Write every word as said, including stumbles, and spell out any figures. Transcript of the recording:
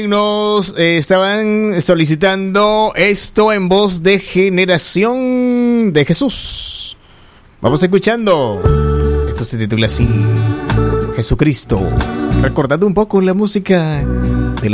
Nos eh, estaban solicitando esto en voz de Generación de Jesús. Vamos escuchando. Esto se titula así: Jesucristo. Recordando un poco la música